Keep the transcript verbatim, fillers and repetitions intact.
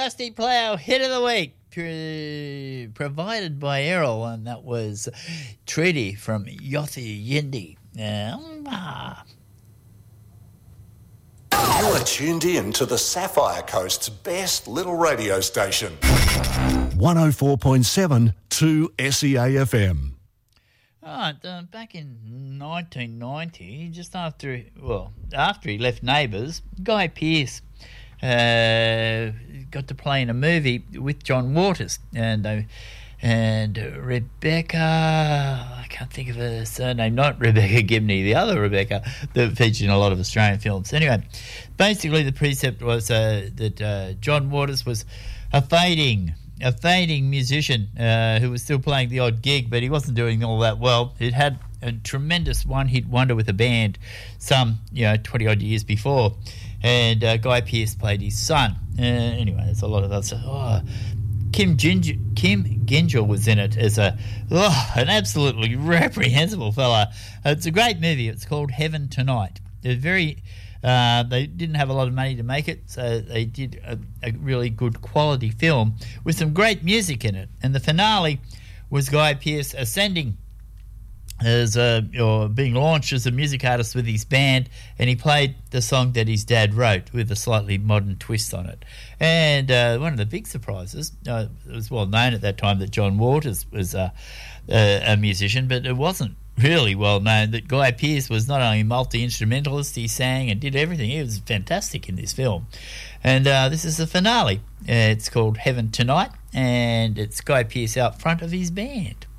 Rusty Plough hit of the week, pro- provided by Errol, and that was Treaty from Yothu Yindi. Um, ah. You are tuned in to the Sapphire Coast's best little radio station. one oh four point seven two S E A F M. Right, uh, back in nineteen ninety, just after, well, after he left Neighbours, Guy Pearce uh, got to play in a movie with John Waters and uh, and Rebecca, I can't think of her surname, not Rebecca Gibney, the other Rebecca that featured in a lot of Australian films. Anyway, basically the precept was uh, that uh, John Waters was a fading a fading musician uh, who was still playing the odd gig, but he wasn't doing all that well. It had a tremendous one-hit wonder with a band some, you know, twenty-odd years before, and uh, Guy Pearce played his son. Uh, anyway, there's a lot of that stuff. Oh, Kim Ginger, Kim Ginger was in it as a oh, an absolutely reprehensible fella. It's a great movie. It's called Heaven Tonight. It's very... Uh, they didn't have a lot of money to make it, so they did a, a really good quality film with some great music in it. And the finale was Guy Pearce ascending as a, or being launched as a music artist with his band, and he played the song that his dad wrote with a slightly modern twist on it. And uh, one of the big surprises, uh, it was well known at that time that John Waters was uh, a, a musician, but it wasn't really well known that Guy Pearce was not only a multi-instrumentalist, he sang and did everything. He was fantastic in this film. And uh, this is the finale. Uh, it's called Heaven Tonight, and it's Guy Pearce out front of his band.